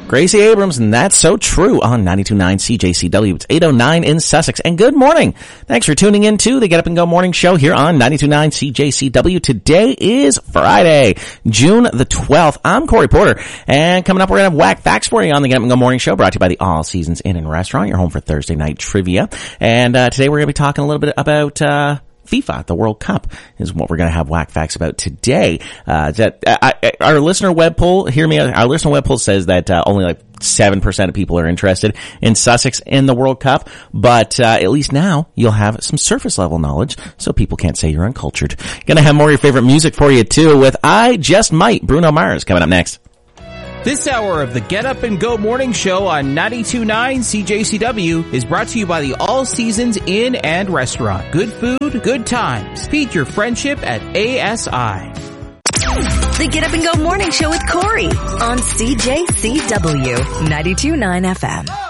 Gracie Abrams, and that's so true on 92.9 CJCW. It's 8:09 in Sussex. And good morning. Thanks for tuning in to the Get Up and Go Morning Show here on 92.9 CJCW. Today is Friday, June the 12th. I'm Corey Porter, and coming up we're going to have whack facts for you on the Get Up and Go Morning Show, brought to you by the All Seasons Inn and Restaurant, your home for Thursday night trivia. And today we're going to be talking a little bit about FIFA, the World Cup, is what we're going to have whack facts about today. Our listener web poll, hear me out, our listener web poll says that only like 7% of people are interested in Sussex in the World Cup, but at least now you'll have some surface level knowledge, so people can't say you're uncultured. Gonna have more of your favorite music for you too with I Just Might, Bruno Mars, coming up next. This hour of the Get Up and Go Morning Show on 92.9 CJCW is brought to you by the All Seasons Inn and Restaurant. Good food, good times. Feed your friendship at ASI. The Get Up and Go Morning Show with Corey on CJCW 92.9 FM.